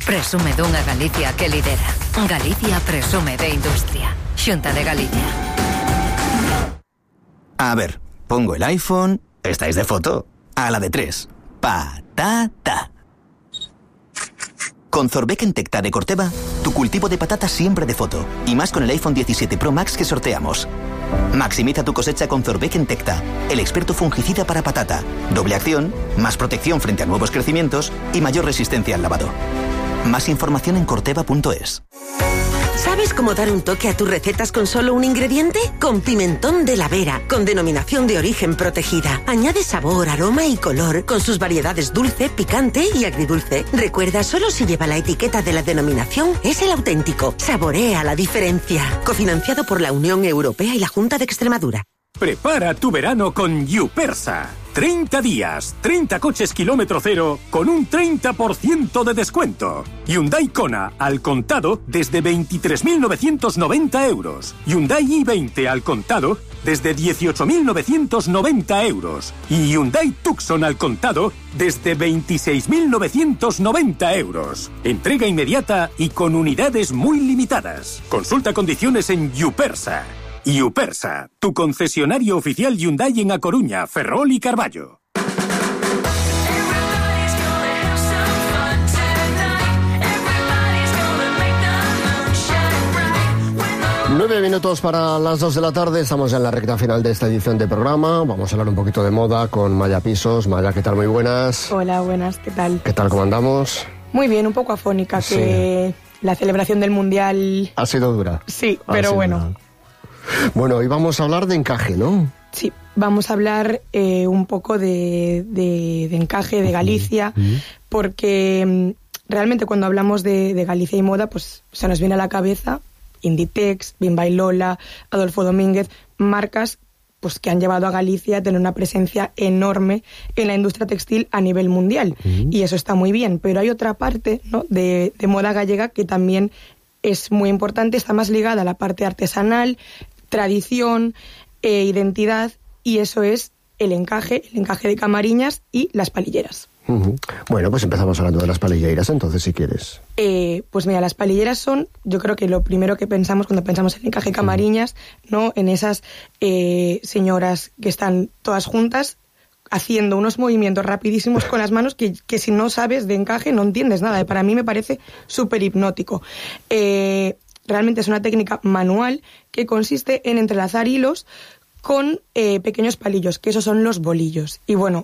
Presume dunha Galicia que lidera. Galicia presume de industria. Xunta de Galicia. A ver, pongo el iPhone. ¿Estáis de foto? A la de 3. Patata. Con Zorbeck Tecta de Corteva, tu cultivo de patatas siempre de foto. Y más con el iPhone 17 Pro Max que sorteamos. Maximiza tu cosecha con Zorbeck Tecta, el experto fungicida para patata. Doble acción, más protección frente a nuevos crecimientos y mayor resistencia al lavado. Más información en corteva.es. ¿Sabes cómo dar un toque a tus recetas con solo un ingrediente? Con pimentón de la Vera, con denominación de origen protegida. Añade sabor, aroma y color, con sus variedades dulce, picante y agridulce. Recuerda, solo si lleva la etiqueta de la denominación, es el auténtico. Saborea la diferencia. Cofinanciado por la Unión Europea y la Junta de Extremadura. Prepara tu verano con Yupersa. 30 días, 30 coches kilómetro cero con un 30% de descuento. Hyundai Kona al contado desde 23.990 euros. Hyundai i20 al contado desde 18.990 euros. Y Hyundai Tucson al contado desde 26.990 euros. Entrega inmediata y con unidades muy limitadas. Consulta condiciones en Yupersa. Yupersa, tu concesionario oficial Hyundai en A Coruña, Ferrol y Carballo. 9 minutos para las 2 de la tarde, estamos ya en la recta final de esta edición de programa. Vamos a hablar un poquito de moda con Maya Pisos. Maya, ¿qué tal? Muy buenas. Hola, buenas, ¿qué tal? ¿Qué tal, cómo andamos? Muy bien, un poco afónica, Sí. que la celebración del Mundial... Ha sido dura. Sí, pero bueno. Dura. Bueno, hoy vamos a hablar de encaje, ¿no? Sí, vamos a hablar un poco de encaje, de Galicia, porque realmente cuando hablamos de Galicia y moda, pues se nos viene a la cabeza Inditex, Bimba y Lola, Adolfo Domínguez, marcas pues que han llevado a Galicia a tener una presencia enorme en la industria textil a nivel mundial. Y eso está muy bien, pero hay otra parte, ¿no?, de moda gallega que también es muy importante, está más ligada a la parte artesanal, tradición, identidad, y eso es el encaje de Camariñas y las palilleras. Bueno, pues empezamos hablando de las palilleras, entonces, si quieres. Pues mira, las palilleras son, yo creo que lo primero que pensamos cuando pensamos en encaje Camariñas, ¿no?, en esas señoras que están todas juntas haciendo unos movimientos rapidísimos con las manos que si no sabes de encaje no entiendes nada. Para mí me parece súper hipnótico. Realmente es una técnica manual que consiste en entrelazar hilos con pequeños palillos, que esos son los bolillos. Y bueno,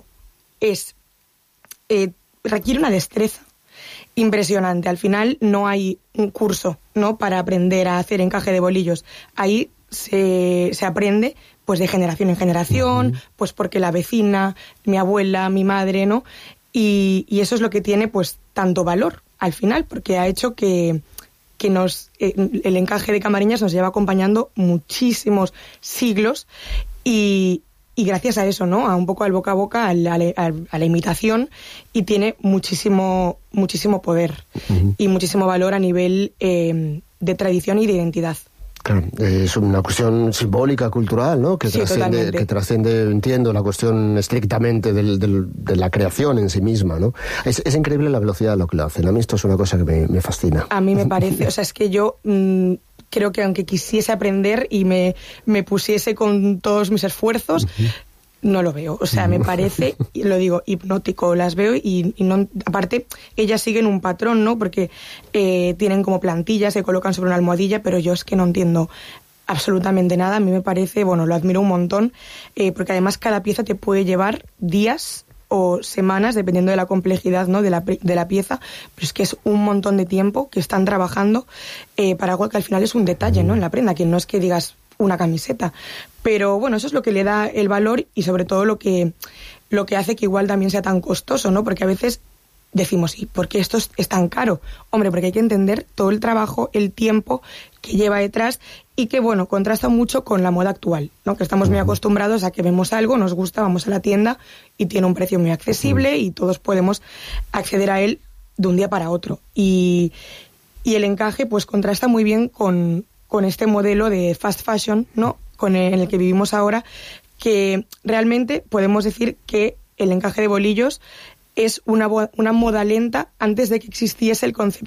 requiere una destreza impresionante. Al final no hay un curso, ¿no?, para aprender a hacer encaje de bolillos. Ahí se aprende pues de generación en generación, pues porque la vecina, mi abuela, mi madre, ¿no? Y eso es lo que tiene pues tanto valor al final, porque ha hecho que el encaje de Camariñas nos lleva acompañando muchísimos siglos y gracias a eso, ¿no?, a un poco al boca a boca, a la imitación, y tiene muchísimo poder y muchísimo valor a nivel de tradición y de identidad. Claro, es una cuestión simbólica, cultural, ¿no?, que Sí, trasciende, entiendo, la cuestión estrictamente de la creación en sí misma, ¿no? Es increíble la velocidad de lo que lo hacen. A mí esto es una cosa que me fascina. A mí me parece, o sea, es que yo creo que aunque quisiese aprender y me pusiese con todos mis esfuerzos, no lo veo. O sea, me parece, lo digo, hipnótico. Las veo y no, aparte, ellas siguen un patrón, ¿no? Porque tienen como plantillas, se colocan sobre una almohadilla, pero yo es que no entiendo absolutamente nada. A mí me parece, bueno, lo admiro un montón, porque además cada pieza te puede llevar días o semanas, dependiendo de la complejidad, ¿no?, de la pieza, pero es que es un montón de tiempo que están trabajando para algo que al final es un detalle, ¿no?, en la prenda, que no es que digas una camiseta, pero bueno, eso es lo que le da el valor y sobre todo lo que hace que igual también sea tan costoso, ¿no?, porque a veces decimos, ¿y por qué esto es tan caro? Hombre, porque hay que entender todo el trabajo, el tiempo que lleva detrás y que, bueno, contrasta mucho con la moda actual, ¿no?, que estamos muy acostumbrados a que vemos algo, nos gusta, vamos a la tienda y tiene un precio muy accesible y todos podemos acceder a él de un día para otro. Y el encaje, pues, contrasta muy bien con este modelo de fast fashion, ¿no?, en el que vivimos ahora, que realmente podemos decir que el encaje de bolillos es una moda lenta antes de que existiese el concepto